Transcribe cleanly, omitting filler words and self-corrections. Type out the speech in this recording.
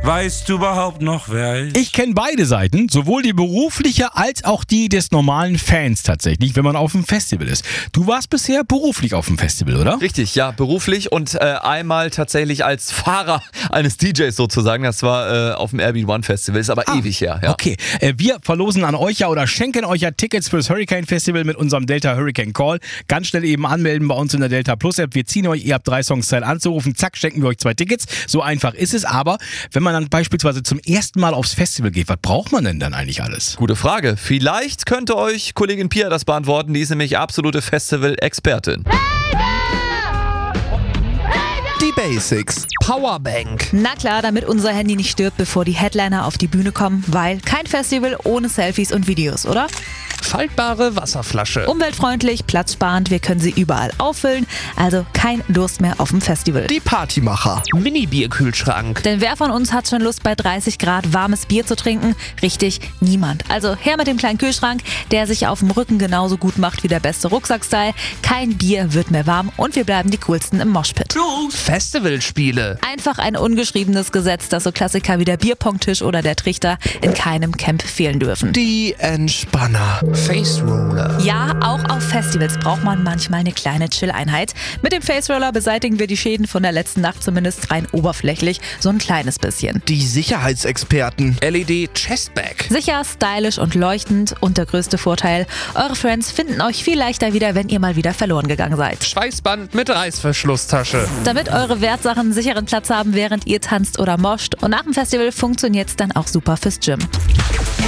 Weißt du überhaupt noch, wer ich? Ich kenne beide Seiten, sowohl die berufliche als auch die des normalen Fans tatsächlich, wenn man auf dem Festival ist. Du warst bisher beruflich auf dem Festival, oder? Richtig, ja, beruflich und einmal tatsächlich als Fahrer eines DJs sozusagen. Das war auf dem Airbnb One Festival, ist aber ewig her. Ja. Okay, wir verlosen an euch ja oder schenken euch ja Tickets fürs Hurricane Festival mit unserem Delta Hurricane Call. Ganz schnell eben anmelden bei uns in der Delta Plus App. Wir ziehen euch, ihr habt 3 Songs Zeit anzurufen, zack, schenken wir euch 2 Tickets. So einfach ist es, aber wenn man dann beispielsweise zum ersten Mal aufs Festival geht, was braucht man denn dann eigentlich alles? Gute Frage. Vielleicht könnte euch Kollegin Pia das beantworten. Die ist nämlich absolute Festival-Expertin. Die Basics. Powerbank. Na klar, damit unser Handy nicht stirbt, bevor die Headliner auf die Bühne kommen, weil kein Festival ohne Selfies und Videos, oder? Faltbare Wasserflasche. Umweltfreundlich, platzsparend, wir können sie überall auffüllen, also kein Durst mehr auf dem Festival. Die Partymacher. Mini-Bierkühlschrank. Denn wer von uns hat schon Lust, bei 30 Grad warmes Bier zu trinken? Richtig, niemand. Also her mit dem kleinen Kühlschrank, der sich auf dem Rücken genauso gut macht wie der beste Rucksack-Style. Kein Bier wird mehr warm und wir bleiben die coolsten im Moshpit. Festivalspiele. Einfach ein ungeschriebenes Gesetz, dass so Klassiker wie der Bierpongtisch oder der Trichter in keinem Camp fehlen dürfen. Die Entspanner. Face Roller. Ja, auch auf Festivals braucht man manchmal eine kleine Chill-Einheit. Mit dem Face Roller beseitigen wir die Schäden von der letzten Nacht zumindest rein oberflächlich, so ein kleines bisschen. Die Sicherheitsexperten. LED Chestbag. Sicher, stylisch und leuchtend und der größte Vorteil, eure Friends finden euch viel leichter wieder, wenn ihr mal wieder verloren gegangen seid. Schweißband mit Reißverschlusstasche. Damit eure Wertsachen einen sicheren Platz haben, während ihr tanzt oder moscht. Und nach dem Festival funktioniert es dann auch super fürs Gym.